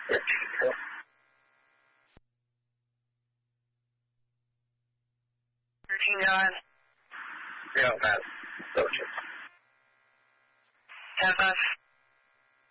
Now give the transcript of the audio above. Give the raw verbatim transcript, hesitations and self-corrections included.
thirteen. thirteen, John. Yeah, Matt. Doja. ten, five.